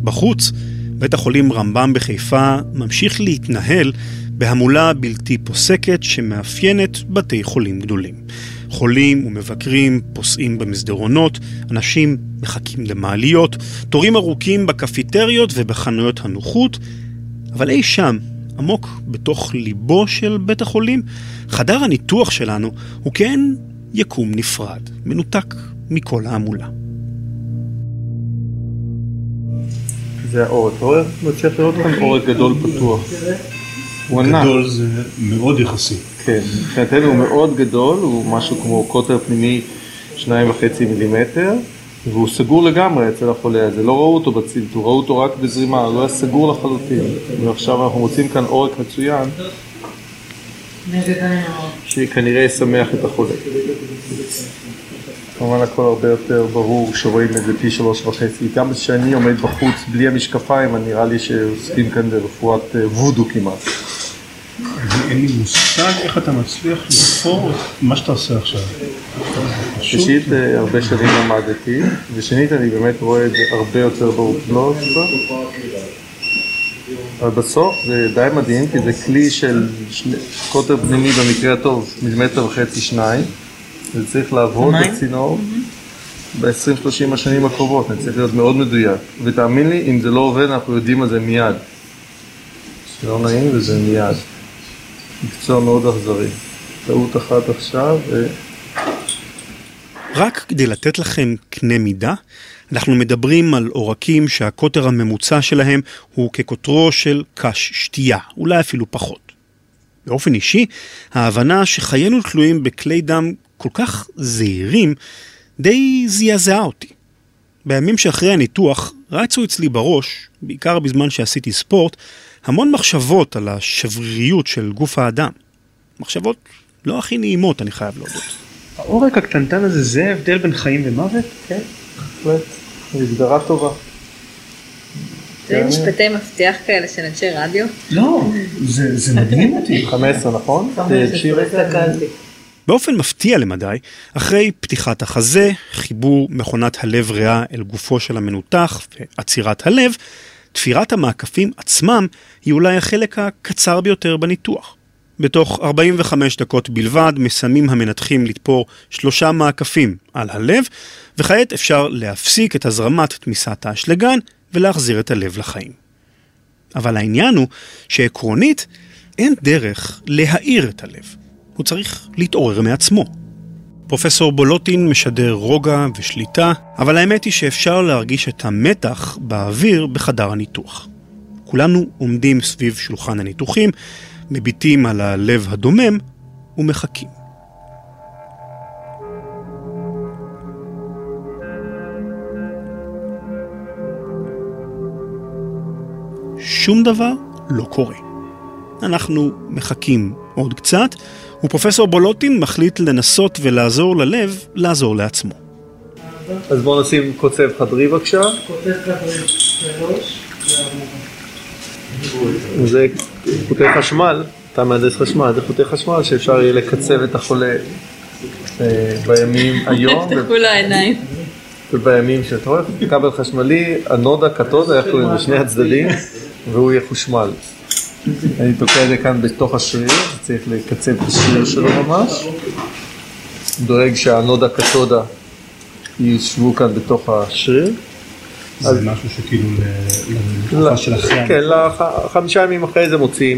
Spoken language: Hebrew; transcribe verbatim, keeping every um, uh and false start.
בחוץ, בית החולים רמב"ם בחיפה ממשיך להתנהל בהמולה בלתי פוסקת שמאפיינת בתי חולים גדולים. חולים ומבקרים פוסעים במסדרונות, אנשים מחכים למעליות, תורים ארוכים בקפיטריות ובחנויות הנוחות, אבל אי שם, עמוק בתוך ליבו של בית החולים, חדר הניתוח שלנו הוא כן יקום נפרד, מנותק מכל ההמולה. זה העורק, העורק מצליח לראות כאן עורק גדול פתוח. גדול זה מאוד יחסי. כן, מבחינתנו הוא מאוד גדול, הוא משהו כמו קוטר פנימי שניים וחצי מילימטר, והוא סגור לגמרי אצל החולה הזה, לא ראו אותו בצנתור, ראו אותו רק בזרימה, הוא היה סגור לחלוטין. ועכשיו אנחנו מוצאים כאן עורק מצוין, שכנראה ישמח את החולה. כמובן הכל הרבה יותר ברור שרואים את זה פי שלוש וחצי. גם כשאני עומד בחוץ בלי המשקפיים, אני נראה לי שעוסקים כאן ברפואת וודו כמעט. אין לי מושג איך אתה מצליח לפור את מה שאתה עושה עכשיו. ראשית, הרבה שנים למדתי, ושנית אני באמת רואה את זה הרבה יותר ברור. לא, אבל בסוף זה די מדהים, כי זה כלי של קוטר פנימי במקרה הטוב, מילימטר וחצי שניים. זה צריך לעבוד בצינור ב-עשרים שלושים השנים הקרובות, זה צריך להיות מאוד מדויק. ותאמין לי, אם זה לא עובד, אנחנו יודעים על זה מיד. זה לא נעים וזה מיד. מקצוע מאוד אכזרי. טעות אחת עכשיו ו... רק כדי לתת לכם קנה מידה, אנחנו מדברים על עורקים שהקוטר הממוצע שלהם הוא כקוטרו של קש שתייה, אולי אפילו פחות. באופן אישי, ההבנה שחיינו תלויים בכלי דם כל כך זהירים, די זעזעה אותי. בימים שאחרי הניתוח רצו אצלי בראש, בעיקר בזמן שעשיתי ספורט, המון מחשבות על השבריריות של גוף האדם. מחשבות לא הכי נעימות, אני חייב להודות. העורק הקטנטן הזה, זה הבדל בין חיים ומוות? כן, בהחלט. הגדרה טובה. זה משפטי מבטיח כאלה של אנשי רדיו? לא, זה מדהים אותי. חמש עשרה, נכון? באופן מפתיע למדי, אחרי פתיחת החזה, חיבור מכונת הלב ריאה אל גופו של המנותח ועצירת הלב, תפירת המעקפים עצמם היא אולי החלק הקצר ביותר בניתוח. בתוך ארבעים וחמש דקות בלבד מסיימים המנתחים לתפור שלושה מעקפים על הלב, וכעת אפשר להפסיק את הזרמת תמיסת האשלגן ולהחזיר את הלב לחיים. אבל העניין הוא שעקרונית אין דרך להאיר את הלב. הוא צריך להתעורר מעצמו. פרופסור בולוטין משדר רוגע ושליטה, אבל האמת היא שאפשר להרגיש את המתח באוויר בחדר הניתוח. כולנו עומדים סביב שולחן הניתוחים, מביטים על הלב הדומם ומחכים. שום דבר לא קורה. אנחנו מחכים עוד קצת, ופרופסור בולוטין מחליט לנסות ולעזור ללב, לעזור לעצמו. אז בואו נשים קוצב חדרי בבקשה. קוצב חדרי, שלוש, זה חוטי חשמל, אתה מהנדס חשמל, זה חוטי חשמל שאפשר יהיה לקצב את החולה בימים היום. תפתחו לו העיניים. ובימים שאתה רואה, כבל חשמלי, הנודה, קתודה, איך קוראים בשני הצדדים, והוא יהיה חושמל. אני תוקע את זה כאן בתוך השריר, צריך לקצב את השריר שלו ממש. דואג שהנודה, קתודה, ישבו כאן בתוך השריר. זה משהו שכאילו למנוחה של אחרי... כן, חמישה ימים אחרי זה מוציאים.